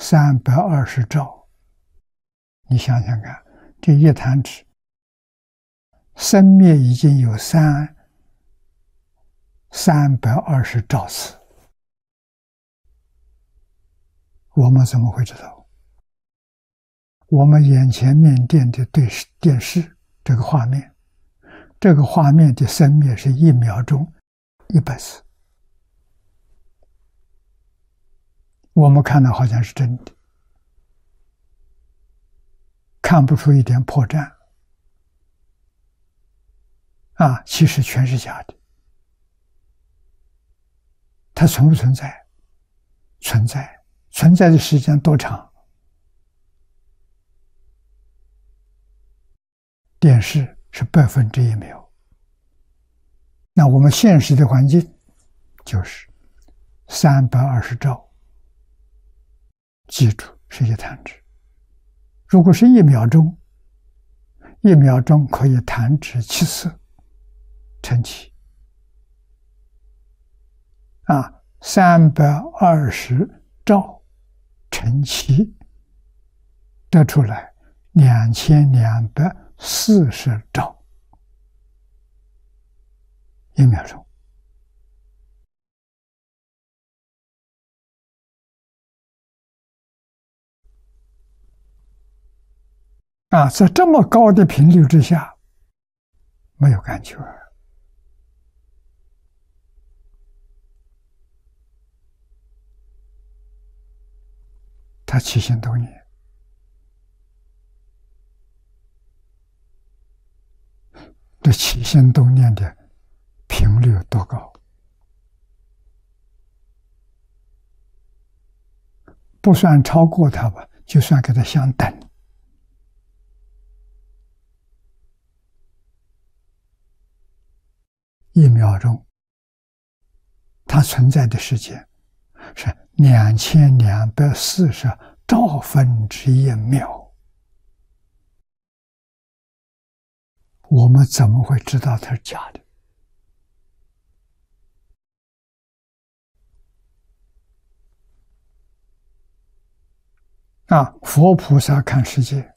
320兆，你想想看，这一弹指，生灭已经有320兆次，我们怎么会知道？我们眼前面的电视这个画面，这个画面的生灭是1秒钟100次，我们看到好像是真的，看不出一点破绽啊，其实全是假的。它存不存在？存在，存在的时间多长？电视是1/100秒，那我们现实的环境就是320兆，记住是一弹指。如果是1秒钟，1秒钟可以弹指7次，乘7。320兆乘7，得出来2240兆1秒钟。在这么高的频率之下，没有感觉。他起心动念，这起心动念的频率有多高？不算超过它吧，就算给它相等。1秒钟，它存在的时间是2240兆分之1秒，我们怎么会知道它是假的？佛菩萨看世界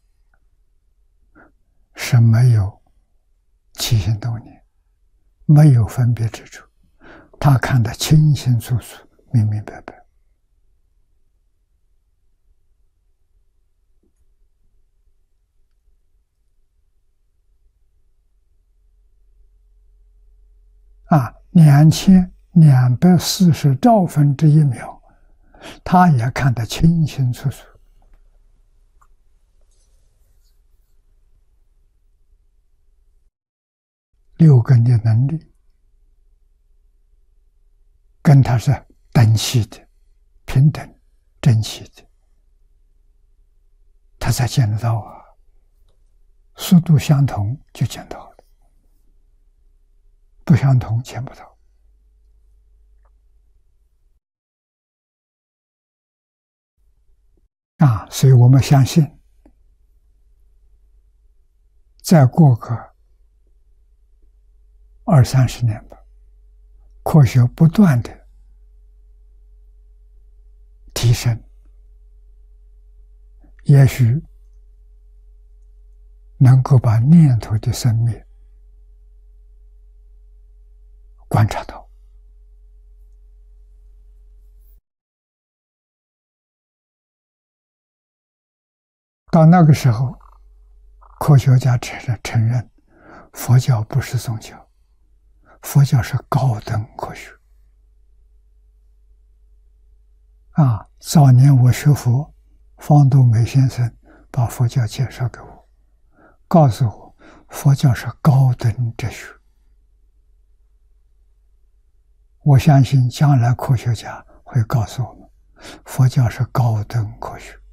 是没有起心动念，没有分别之处，他看得清清楚楚、明明白白。2240兆分之1秒，他也看得清清楚楚。6根的能力跟他是等齐的、平等、整齐的，他才见得到啊。速度相同就见到了，不相同见不到。所以我们相信，再过个20-30年吧，科学不断的提升，也许能够把念头的生灭观察到。到那个时候，科学家承认佛教不是宗教，佛教是高等科学。早年我学佛，方东美先生把佛教介绍给我，告诉我佛教是高等哲学。我相信将来科学家会告诉我们，佛教是高等科学。